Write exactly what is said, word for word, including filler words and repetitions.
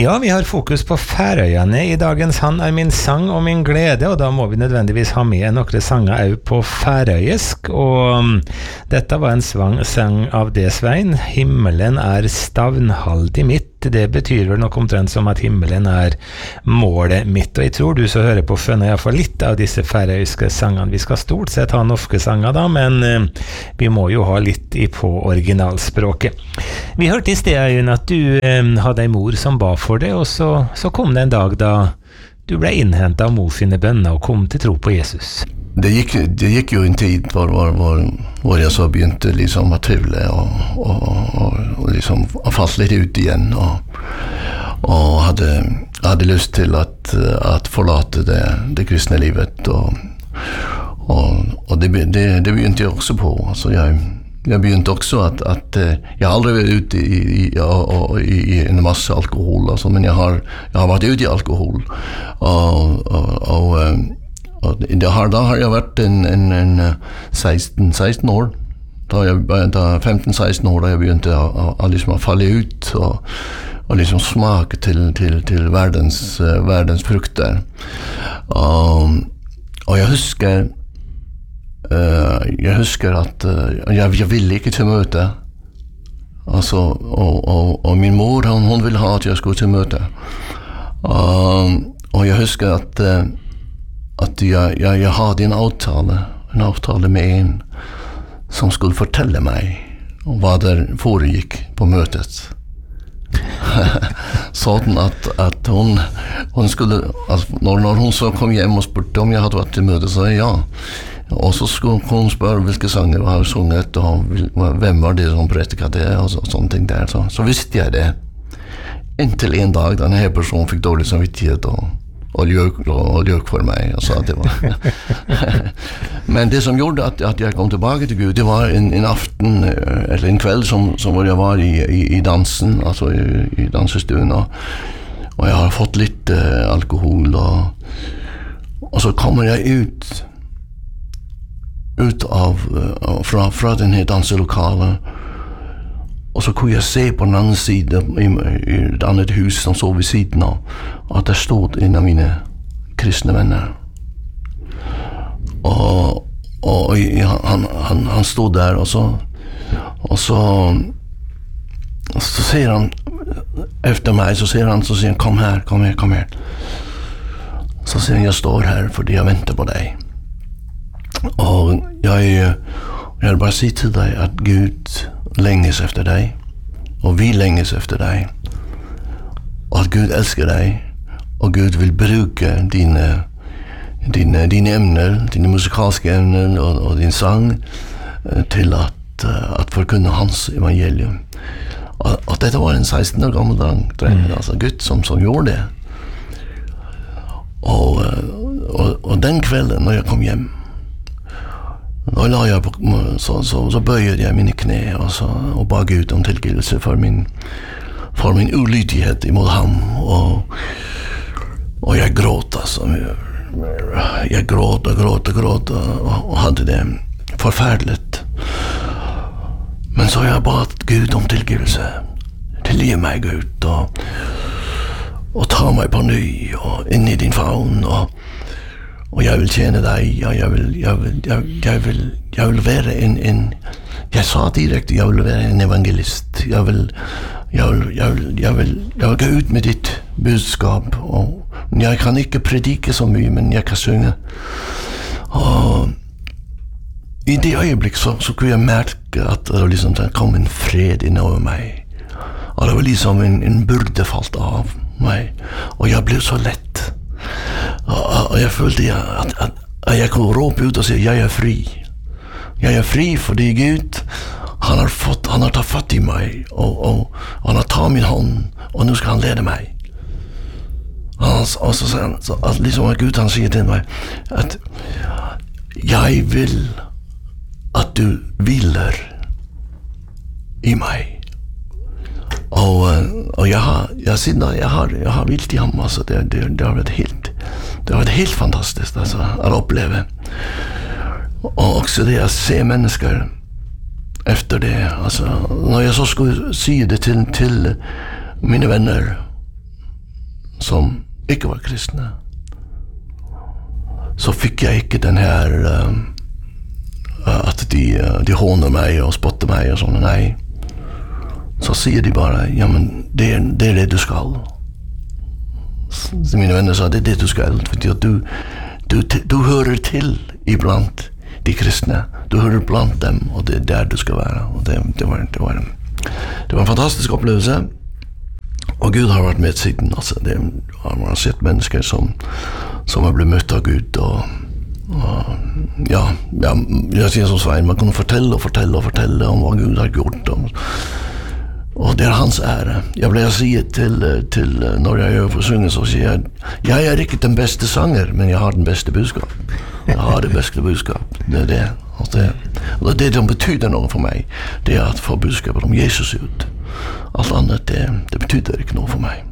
Ja, vi har fokus på Færøyene i dagens Han er min sang og min glede, og da må vi nødvendigvis ha med nokre sanger også på færøysk, og um, dette var en svang sang av det, Svein. Himmelen er stavnhaldig mitt. Det betyr vel nok omtrent som at himmelen er målet mitt, og jeg tror du så hører på fønner jeg får litt av disse færøyske sangene. Vi skal stort sett ha norske sanger da, men uh, vi må jo ha litt i på originalspråket. Vi hørte i sted, Øyunn, at du um, hadde en mor som ba for det, og så, så kom det en dag da du ble innhentet av mor sine bønner og kom til tro på Jesus. Det gick, det gick ju en tid var, var, var, var jag så begynte liksom att tvivla och, och, och, och liksom fast lite ut igen och, och hade, hade lust till att, att förlata det, det kristna livet och, och, och det, det, det begynte jag också på. Alltså jag, jag begynte också att, att jag har aldrig varit ute i, i, i, i en massa alkohol, alltså, men jag har, jag har varit ute i alkohol och, och, och Og det har, da har jeg vært en, en, en seksten år, da jeg, da femten seksten år, da jeg begynte å, å, å liksom falle ut og, og liksom smake til, til, til verdens, uh, verdens frukter. Og, og jeg husker, uh, jeg husker at uh, jeg, jeg ville ikke til møte, altså, og, og, og min mor, hun, hun ville ha at jeg skulle til møte. Og, og jeg husker at uh, att jag, jag, jag hade en avtale, en avtale med en som skulle fortelle mig om vad det foregick på mötet. Sånn att, att hon, hon skulle, alltså, när, när hon så kom hem och spurte om jag hade varit till mötet, så sa jag ja. Och så skulle hon spørre vilka sånger jag har sunget och vem var det som predikade det och så, sånt ting där. Så, så visste jag det. Inntil en dag den här personen fick dålig samvittighet och och ljög och ljög för mig och så att det var. Men det som gjorde att att jag kom tillbaka till Gud, det var en en afton eller en kväll som som var jag var i i, i dansen, alltså i, i dansestuen och, och jag har fått lite uh, alkohol och och så kommer jag ut ut av uh, från från den här danslokalen. Och så kunde jag se på den andra sidan i, i ett annat hus som såg vid sidan av att det stod en av mina kristna vänner. Och, och han, han, han stod där och så och så så säger han efter mig, så säger han så säger han kom här, kom här, kom här. Så säger han jag står här för jag väntar på dig. Och jag är jag vill bara säga till dig att Gud länges efter dig och vi länges efter dig och att Gud älskar dig och Gud vill bruka dina dina dina ämnen, dina musikaliska ämnen och, och din sång till att att förkunna hans evangelium. Och, och detta var en sexton år gammal dreng, mm. alltså Gud som som gjorde det. Och och och den kvällen när jag kom hem, då la jag på, så så så böjde jag mina knä och så och bad Gud om tillgivelse för min för min olydighet emot ham och och jag gråt alltså jag gråt och gråt och gråt och, och hade det förfärligt. Men så jag bad Gud om tillgivelse. Tillgiv mig Gud och och ta mig på ny och in i din famn och och jag vill tjäna dig, och jag vill jag vill jag, jag vill jag vill vara en en jag sa direkt jag vill vara en evangelist. Jag vill jag vill jag vill jag vill jag vill gå ut med ditt budskap och jag kan inte predika så mycket, men jag kan sjunga. Och i det ögonblick så så kunde jag märka att det liksom det kom en fred in över mig. Och det var liksom en en börda falt av mig och jag blev så lätt. Och jag följde att, att, att jag kunde ropa ut och säga jag är fri. Jag är fri för det är Gud. Han har fått, han har tagit fatt i mig och, och han har tagit min hand och nu ska han leda mig. Och så, och så säger han, så, att liksom att Gud han säger till mig att jag vill att du vilar i mig. Och och jag har jag sitter jag har jag har vilt i ham, alltså det det det har varit helt det har varit helt fantastiskt alltså att uppleva. Och också det att se människor efter det, alltså när jag så skulle säga det till till mina vänner som ikke var kristne, så fikk jeg ikke den her uh, at de, uh, de håner meg og spotter meg og sånn, nei. Så sier de bare, ja, men det er det, er det du skal. Så mine venner sa, det er det du skal, fordi at du, du, du hører til iblant de kristne, du hører blant dem, og det er der du skal være. Og det, det, var, det, var, det var en fantastisk opplevelse, og Gud har vært med siden. Altså, det, man har sett mennesker som, som har blitt møtt av Gud, og, og ja, ja, jeg sier som Svein, man kan fortelle og fortelle og fortelle om hva Gud har gjort, og, og det er hans ære. Jeg pleier å si til, til når jeg gjør for syngen, så sier jeg, jeg er ikke den beste sanger, men jeg har den beste budskap. Jeg har det beste budskap. Det er det. Og det, og det som betyder noe for meg, det er at få budskapet om Jesus ut. Alt annet, det, det betyder ikke noe for meg.